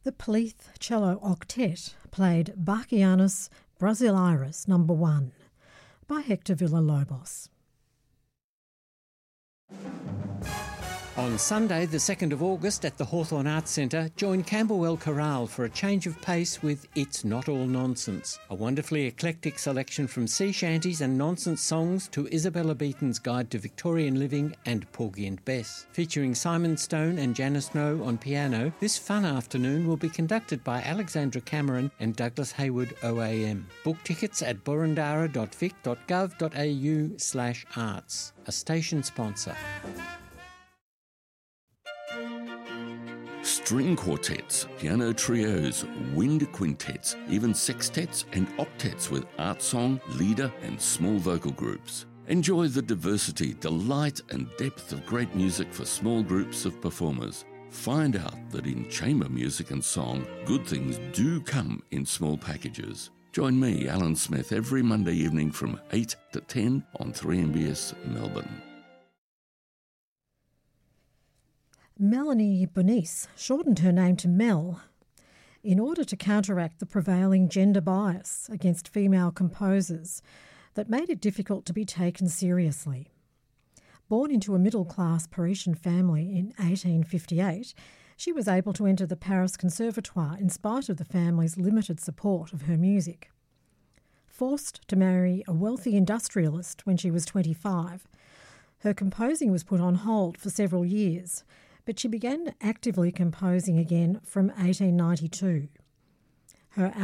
The Pleath Cello Octet played Bachianus Brasileiris No. 1 by Hector Villa-Lobos. On Sunday, the 2nd of August at the Hawthorn Arts Centre, join Camberwell Chorale for a change of pace with It's Not All Nonsense, a wonderfully eclectic selection from sea shanties and nonsense songs to Isabella Beaton's Guide to Victorian Living and Porgy and Bess. Featuring Simon Stone and Janice Snow on piano, this fun afternoon will be conducted by Alexandra Cameron and Douglas Hayward OAM. Book tickets at burundara.vic.gov.au/arts, a station sponsor. String quartets, piano trios, wind quintets, even sextets and octets with art song, leader and small vocal groups. Enjoy the diversity, delight and depth of great music for small groups of performers. Find out that in chamber music and song, good things do come in small packages. Join me, Alan Smith, every Monday evening from 8 to 10 on 3MBS Melbourne. Melanie Bernice shortened her name to Mel in order to counteract the prevailing gender bias against female composers that made it difficult to be taken seriously. Born into a middle-class Parisian family in 1858, she was able to enter the Paris Conservatoire in spite of the family's limited support of her music. Forced to marry a wealthy industrialist when she was 25, her composing was put on hold for several years, but she began actively composing again from 1892. Her